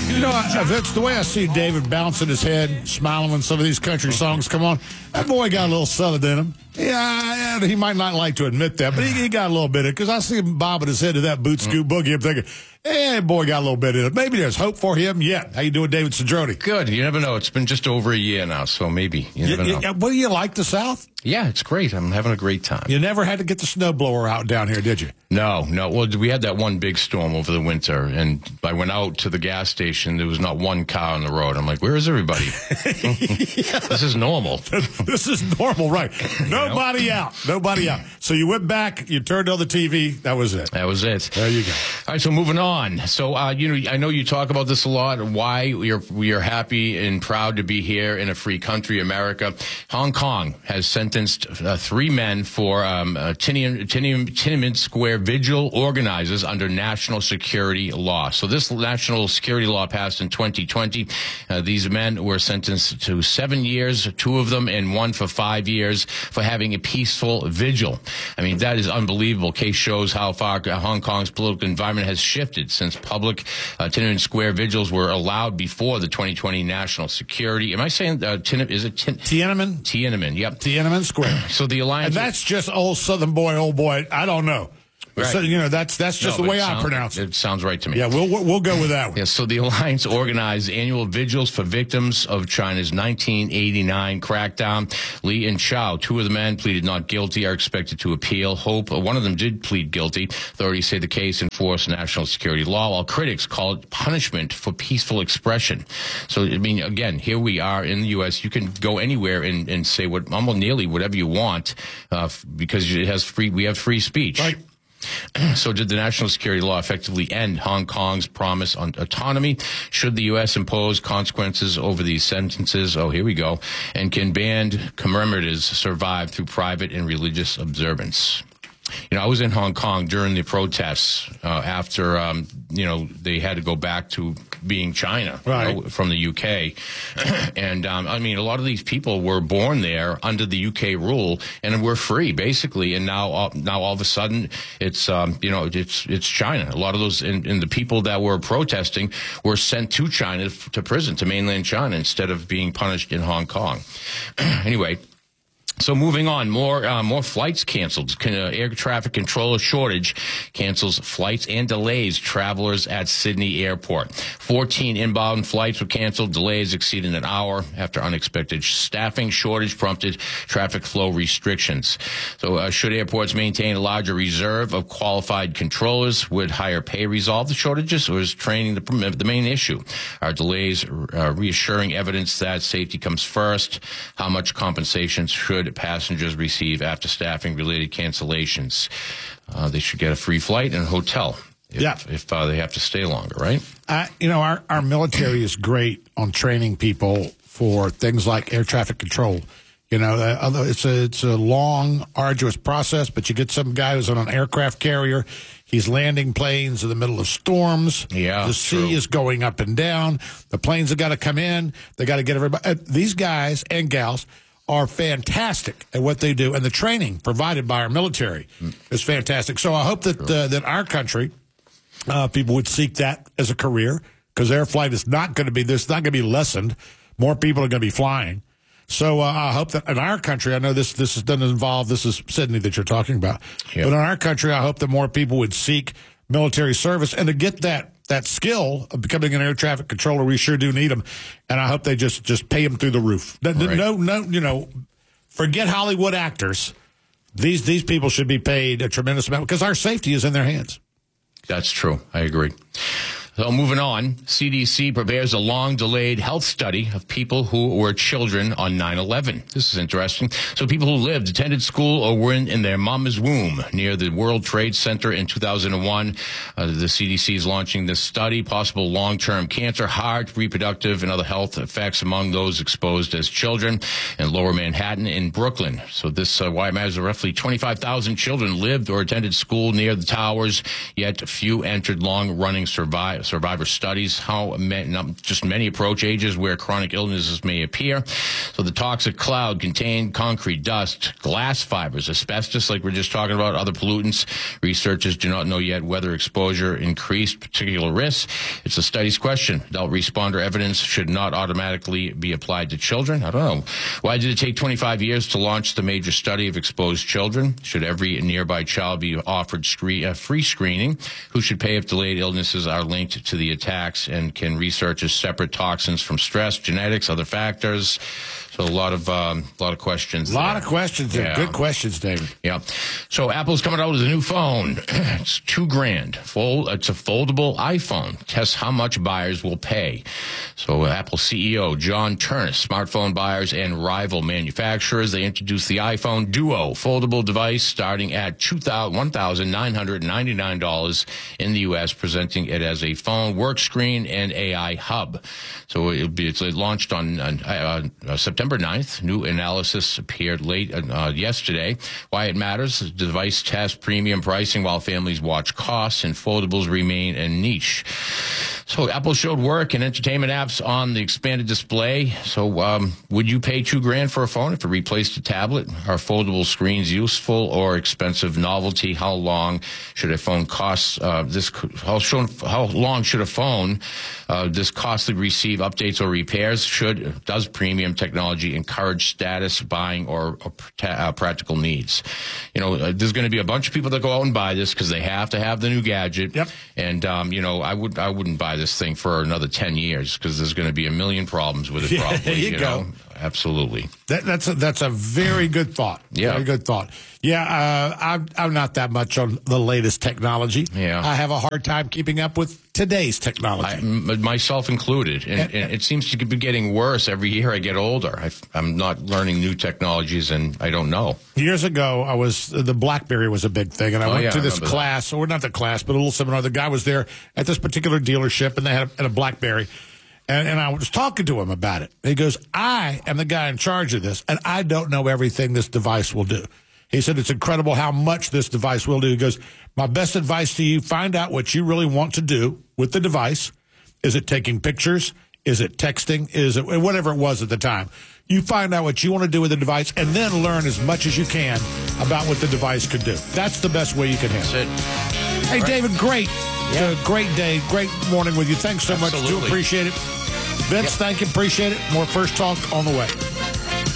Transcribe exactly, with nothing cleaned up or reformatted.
You know, I, that's the way I see David bouncing his head, smiling when some of these country songs come on. That boy got a little southern in him. Yeah, he might not like to admit that, but he, he got a little bit of it, because I see him bobbing his head to that boot scoot boogie. I'm thinking, eh, boy got a little bit in it. Maybe there's hope for him yet. How you doing, David Cedrone? Good. You never know. It's been just over a year now, so maybe. You never you, know. Well, you like the South? Yeah, it's great. I'm having a great time. You never had to get the snowblower out down here, did you? No, no. Well, we had that one big storm over the winter, and I went out to the gas station. There was not one car on the road. I'm like, where is everybody? Yeah. This is normal. This is normal, right? Nobody you know? out. Nobody out. So you went back, you turned on the T V. That was it. That was it. There you go. All right, so moving on. So, uh, you know, I know you talk about this a lot, why we are, we are happy and proud to be here in a free country, America. Hong Kong has sentenced uh, three men for um, uh, Tiananmen, Tiananmen Square vigil organizers under national security law. So this national security law passed in twenty twenty. Uh, these men were sentenced to seven years, two of them, and one for five years for having a peaceful vigil. I mean, that is unbelievable. Case shows how far Hong Kong's political environment has shifted since public uh, Tiananmen Square vigils were allowed before the twenty twenty national security. Am I saying uh, Tiananmen? Is it Tin- Tiananmen? Tiananmen, yep. Tiananmen Square. So the alliance, and that's just old Southern boy, old boy. I don't know. Right. So, you know, that's that's just no, the way sounds, I pronounce it. It sounds right to me. Yeah, we'll we'll go with that one. Yeah, so the alliance organized annual vigils for victims of China's nineteen eighty-nine crackdown. Li and Chao, two of the men, pleaded not guilty, are expected to appeal. Hope, one of them did plead guilty. Authorities say the case enforced national security law, while critics call it punishment for peaceful expression. So, I mean, again, here we are in the U S. You can go anywhere and, and say what almost nearly whatever you want uh, because it has free. We have free speech. Right. So did the national security law effectively end Hong Kong's promise on autonomy? Should the U S impose consequences over these sentences? Oh, here we go. And can banned commemoratives survive through private and religious observance? You know, I was in Hong Kong during the protests uh, after, um, you know, they had to go back to being China, right, you know, from the U K. And, um, I mean, a lot of these people were born there under the U K rule and were free, basically. And now, uh, now all of a sudden, it's, um, you know, it's it's China. A lot of those, and, and the people that were protesting were sent to China, to prison, to mainland China, instead of being punished in Hong Kong. Anyway. So moving on, more uh, more flights canceled. Can, uh, air traffic controller shortage cancels flights and delays travelers at Sydney Airport. fourteen inbound flights were canceled. Delays exceeding an hour after unexpected staffing shortage prompted traffic flow restrictions. So uh, should airports maintain a larger reserve of qualified controllers? Would higher pay resolve the shortages, or is training the, the main issue? Are delays uh, reassuring evidence that safety comes first? How much compensation should passengers receive after staffing-related cancellations? Uh, they should get a free flight and a hotel if, yeah. if uh, they have to stay longer, right? Uh, you know, our, our military is great on training people for things like air traffic control. You know, uh, it's a it's a long, arduous process, but you get some guy who's on an aircraft carrier. He's landing planes in the middle of storms. Yeah, the sea true. is going up and down. The planes have got to come in. They got to get everybody. Uh, these guys and gals are fantastic at what they do, and the training provided by our military mm. is fantastic. So I hope that sure. uh, that our country, uh, people would seek that as a career, because air flight is not going to be this, not going to be lessened. More people are going to be flying. So uh, I hope that in our country, I know this this doesn't involve, this is Sydney that you're talking about, yep. but in our country, I hope that more people would seek military service, and to get that that skill of becoming an air traffic controller, we sure do need them, and I hope they just just pay them through the roof. No, right. no, no, you know, forget Hollywood actors. These these people should be paid a tremendous amount, because our safety is in their hands. That's true. I agree. So moving on, C D C prepares a long-delayed health study of people who were children on nine eleven. This is interesting. So people who lived, attended school, or were in, in their mama's womb near the World Trade Center in two thousand one. Uh, the C D C is launching this study, possible long-term cancer, heart, reproductive, and other health effects among those exposed as children in Lower Manhattan in Brooklyn. So this, uh, why it matters, roughly twenty-five thousand children lived or attended school near the towers, yet few entered long-running survive. Survivor studies how many, just many approach ages where chronic illnesses may appear. So the toxic cloud contained concrete dust, glass fibers, asbestos, like we're just talking about, other pollutants. Researchers do not know yet whether exposure increased particular risks. It's a study's question. Adult responder evidence should not automatically be applied to children. I don't know. Why did it take twenty-five years to launch the major study of exposed children? Should every nearby child be offered screen, uh, free screening? Who should pay if delayed illnesses are linked to the attacks? And can researchers separate toxins from stress, genetics, other factors? So a lot of um, a lot of questions. A lot there. of questions. Yeah. Good questions, David. Yeah. So Apple's coming out with a new phone. It's two grand. Fold. It's a foldable iPhone. Tests how much buyers will pay. So Apple C E O John Ternus, smartphone buyers and rival manufacturers, they introduced the iPhone Duo foldable device starting at one thousand nine hundred ninety-nine dollars in the U S, presenting it as a phone, work screen, and A I hub. So it'll be, it's, it launched on uh, uh, September ninth. New analysis appeared late uh, yesterday. Why it matters: the device tests premium pricing while families watch costs, and foldables remain a niche. So Apple showed work and entertainment apps on the expanded display. So um, would you pay two grand for a phone if it replaced a tablet? Are foldable screens useful or expensive novelty? How long should a phone cost? Uh, this how, shown, how long should a phone uh, this costly receive updates or repairs? Should does premium technology encourage status buying or, or uh, practical needs? You know, uh, there's going to be a bunch of people that go out and buy this because they have to have the new gadget. Yep. And um, you know, I would I wouldn't buy this thing for another ten years because there's going to be a million problems with it. Yeah, probably, there you, you go. know? Absolutely. That, that's a, that's a very good thought. Yeah. Very good thought. Yeah, uh, I'm, I'm not that much on the latest technology. Yeah. I have a hard time keeping up with today's technology. I, m- myself included. And, and, and it seems to be getting worse every year I get older. I, I'm not learning new technologies, and I don't know. Years ago, I was the BlackBerry was a big thing, and I Oh, went yeah, to I this remember class, or not the class, but a little seminar. The guy was there at this particular dealership, and they had a, had a BlackBerry. And, and I was talking to him about it. He goes, I am the guy in charge of this, and I don't know everything this device will do. He said, it's incredible how much this device will do. He goes, my best advice to you, find out what you really want to do with the device. Is it taking pictures? Is it texting? Is it whatever it was at the time? You find out what you want to do with the device, and then learn as much as you can about what the device could do. That's the best way you can handle it. Hey, David, great. Yeah. Uh, great day. Great morning with you. Thanks so Absolutely. much. Do appreciate it. Vince, Yep. thank you. Appreciate it. More First Talk on the way.